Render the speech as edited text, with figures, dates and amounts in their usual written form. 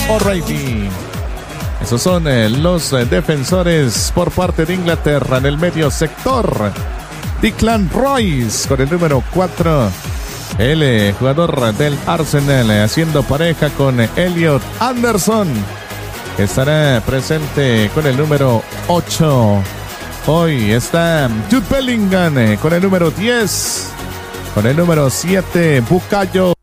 O'Reilly. Esos son los defensores por parte de Inglaterra. En el medio sector, Declan Rice con el número 4. El jugador del Arsenal haciendo pareja con Elliot Anderson, que estará presente con el número 8. Hoy está Jude Bellingham con el número 10. Con el número 7, Bukayo